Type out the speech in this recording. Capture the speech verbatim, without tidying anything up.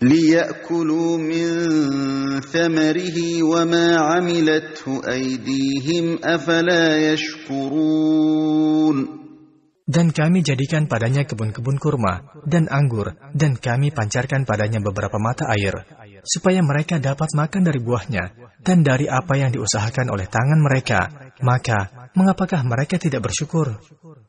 لِيَأْكُلُوا مِنْ ثَمَرِهِ وَمَا عَمِلَتْهُ أَيْدِيهِمْ أَفَلَا يَشْكُرُونَ. Dan kami jadikan padanya kebun-kebun kurma dan anggur, dan kami pancarkan padanya beberapa mata air, supaya mereka dapat makan dari buahnya, dan dari apa yang diusahakan oleh tangan mereka. Maka, mengapakah mereka tidak bersyukur?